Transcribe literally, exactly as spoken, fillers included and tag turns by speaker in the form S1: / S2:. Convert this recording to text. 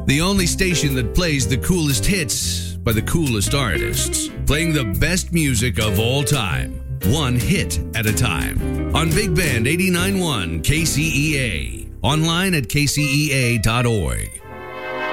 S1: The only station that plays the coolest hits by the coolest artists. Playing the best music of all time. One hit at a time. On Big Band eighty-nine point one K C E A. Online at K C E A dot org.